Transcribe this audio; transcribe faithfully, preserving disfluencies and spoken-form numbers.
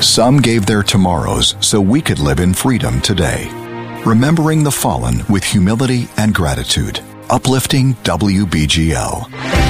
Some gave their tomorrows so we could live in freedom today. Remembering the fallen with humility and gratitude. Uplifting W B G L.